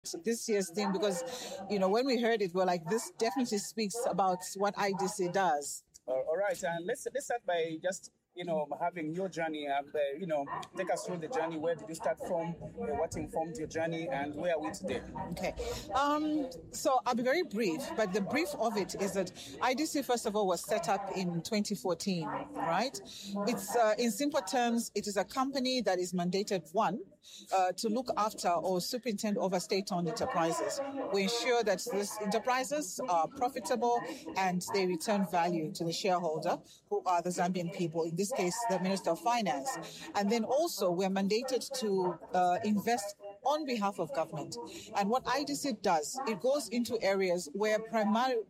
this year's thing because, when we heard it, we're like, this definitely speaks about what IDC does. All right, and let's start by just having your journey. Take us through the journey. Where did you start from? What informed your journey, and where are we today? Okay, so I'll be very brief, but the brief of it is that IDC, first of all, was set up in 2014. Right? It's in simple terms, it is a company that is mandated to look after or superintend over state-owned enterprises. We ensure that these enterprises are profitable and they return value to the shareholder, who are the Zambian people. In this case, the Minister of Finance. And then also we're mandated to invest on behalf of government. And what IDC does, it goes into areas where primarily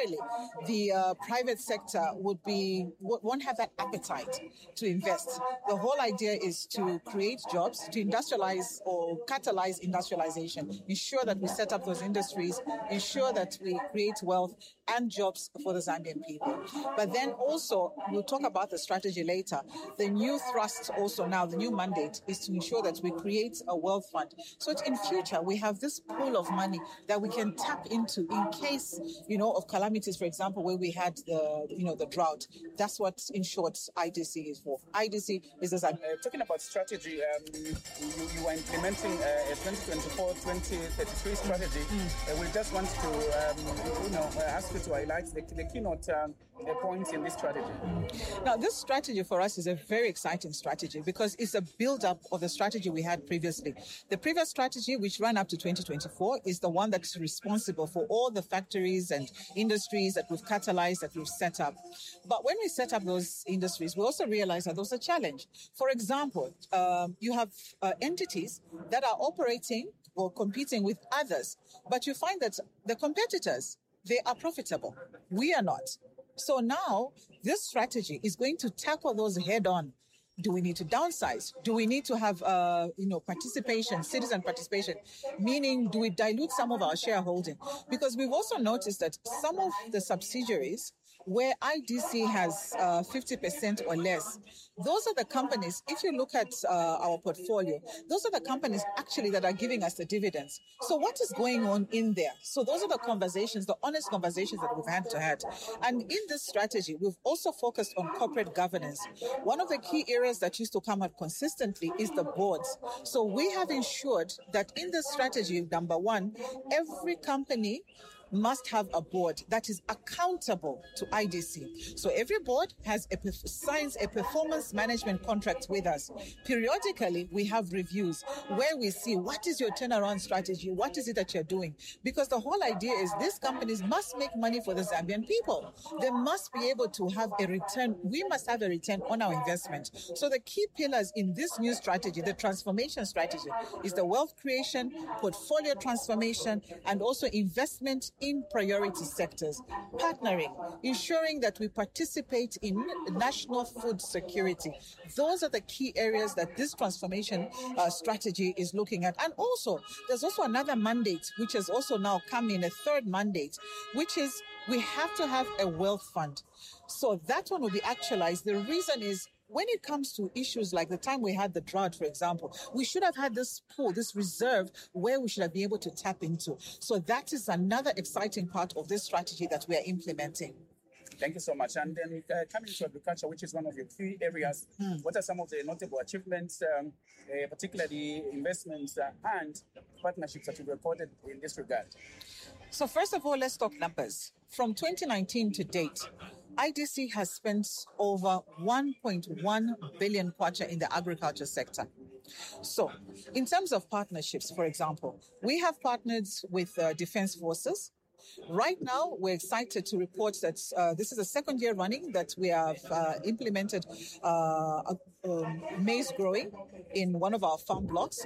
the private sector won't have that appetite to invest. The whole idea is to create jobs, to industrialize or catalyze industrialization, ensure that we set up those industries, ensure that we create wealth and jobs for the Zambian people. But then also, we'll talk about the strategy later. The new thrust also now, the new mandate is to ensure that we create a wealth fund. So that in future, we have this pool of money that we can tap into in case, of calamities, for example, where we had the drought. That's what, in short, IDC is for. IDC is talking about strategy. You were implementing a 2024-2033 strategy. We just want to, ask you to highlight the keynote points in this strategy. Now, this strategy for us is a very exciting strategy because it's a build-up of the strategy we had previously. The previous strategy, which ran up to 2024, is the one that's responsible for all the factories and industries that we've catalyzed, that we've set up. But when we set up those industries, we also realized that there was a challenge. For example, you have entities that are operating or competing with others, but you find that the competitors, they are profitable. We are not. So now this strategy is going to tackle those head on. Do we need to downsize? Do we need to have, participation, citizen participation? Meaning, do we dilute some of our shareholding? Because we've also noticed that some of the subsidiaries where IDC has 50% or less, those are the companies, if you look at our portfolio, those are the companies actually that are giving us the dividends. So what is going on in there? So those are the conversations, the honest conversations that we've had to have. And in this strategy, we've also focused on corporate governance. One of the key areas that used to come up consistently is the boards. So we have ensured that in this strategy, number one, every company must have a board that is accountable to IDC. So every board signs a performance management contract with us. Periodically, we have reviews where we see what is your turnaround strategy, what is it that you're doing? Because the whole idea is these companies must make money for the Zambian people. They must be able to have a return. We must have a return on our investment. So the key pillars in this new strategy, the transformation strategy, is the wealth creation, portfolio transformation, and also investment in priority sectors, partnering, ensuring that we participate in national food security. Those are the key areas that this transformation strategy is looking at. And also, there's also another mandate, which has also now come in, a third mandate, which is we have to have a wealth fund. So that one will be actualized. The reason is, when it comes to issues like the time we had the drought, for example, we should have had this pool, this reserve, where we should have been able to tap into. So that is another exciting part of this strategy that we are implementing. Thank you so much. And then coming to agriculture, which is one of your key areas, what are some of the notable achievements, particularly investments and partnerships that you've recorded in this regard? So first of all, let's talk numbers. From 2019 to date, IDC has spent over 1.1 billion kwacha in the agriculture sector. So in terms of partnerships, for example, we have partnered with defense forces. Right now, we're excited to report that this is the second year running that we have implemented maize growing in one of our farm blocks.